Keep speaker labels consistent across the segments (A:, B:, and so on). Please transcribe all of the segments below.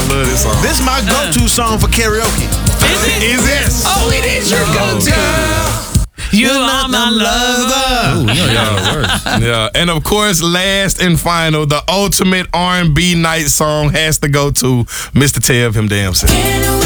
A: love this song.
B: This is my go-to song for karaoke.
A: Is this?
C: Oh, it is your go-to. You are my lover.
D: Ooh, y'all worse.
A: Yeah, and of course, last and final, the ultimate R&B night song has to go to Mr. Tev Him Damson. You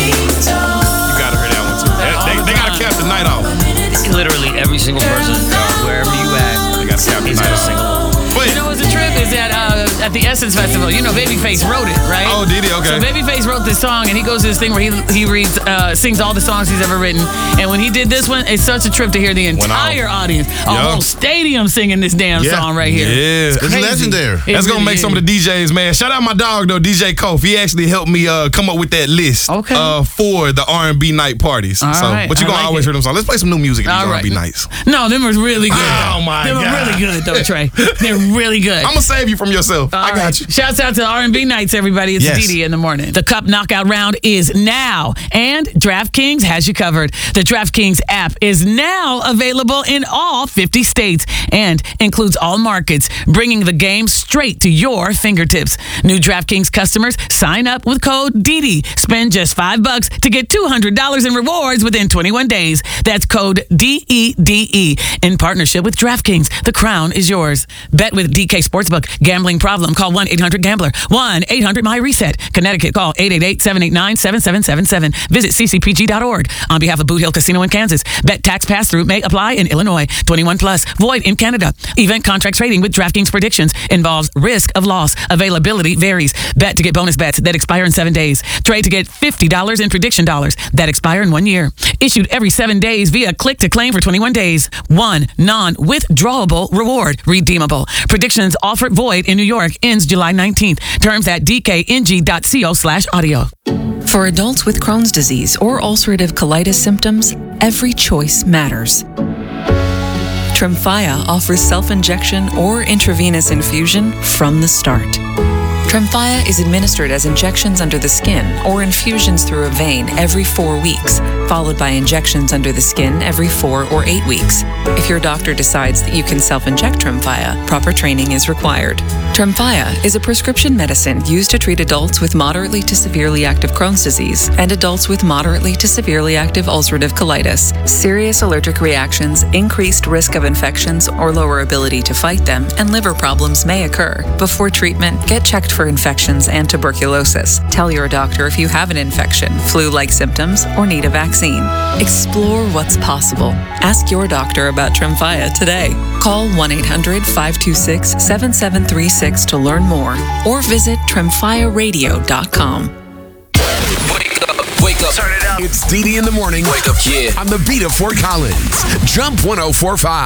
A: gotta hear that one too. They gotta cap the night off.
C: Literally every single person, wherever you at,
A: They gotta cap the
C: he's
A: night
C: gonna
A: off.
C: sing.
A: But,
C: You know what's the trip is that at the Essence Festival, you know, Babyface wrote it, right?
A: oh, did he? Okay.
C: So Babyface wrote this song, and he goes to this thing where he reads, sings all the songs he's ever written. And when he did this one, it's such a trip to hear the entire audience, a whole stadium singing this damn song right here.
A: Yeah.
B: It's
C: Crazy.
B: legendary.
A: That's gonna make some of the DJs mad. Shout out my dog though, DJ Kof. He actually helped me come up with that list for the R&B night parties.
C: All right.
A: But you're gonna always hear them songs. Let's play some new music at these R&B nights.
C: No, them was really good.
A: Oh my
C: Them
A: God.
C: were really good though, Trey. They're really good.
A: I'm gonna save you from yourself. I got you.
C: Shouts out to R&B nights, everybody. It's Didi in the morning. The Cup Knockout Round is now, and DraftKings has you covered. The DraftKings app is now available in all 50 states and includes all markets, bringing the game straight to your fingertips. New DraftKings customers sign up with code DIDI. Spend just $5 to get $200 in rewards within 21 days. That's code DEDE in partnership with DraftKings. The crown is yours. Bet with DK Sportsbook. Gambling problem? Call 1-800-GAMBLER. 1-800-MY-RESET. Connecticut, call 888-789-7777. Visit ccpg.org. On behalf of Boot Hill Casino in Kansas, bet tax pass-through may apply in Illinois. 21 plus. Void in Canada. Event contract trading with DraftKings predictions involves risk of loss. Availability varies. Bet to get bonus bets that expire in 7 days. Trade to get $50 in prediction dollars that expire in 1 year. Issued every 7 days via click to claim for 21 days. One non-withdrawable reward. Redeemable. Predictions offered void in New York. Ends July 19th. Terms at dkng.co/audio.
E: For adults with Crohn's disease or ulcerative colitis symptoms, every choice matters. Tremfya offers self-injection or intravenous infusion from the start. Tremfya is administered as injections under the skin or infusions through a vein every 4 weeks, followed by injections under the skin every 4 or 8 weeks. If your doctor decides that you can self-inject Tremfya, proper training is required. Tremfya is a prescription medicine used to treat adults with moderately to severely active Crohn's disease and adults with moderately to severely active ulcerative colitis. Serious allergic reactions, increased risk of infections or lower ability to fight them, and liver problems may occur. Before treatment, get checked for infections and tuberculosis. Tell your doctor if you have an infection, flu-like symptoms, or need a vaccine. Explore what's possible. Ask your doctor about Tremfya today. Call 1-800-526-7736 to learn more or visit tremfyaradio.com.
F: Wake up. Turn it up. It's Didi in the morning. Wake up, yeah. On the beat of Fort Collins. Jump 104.5.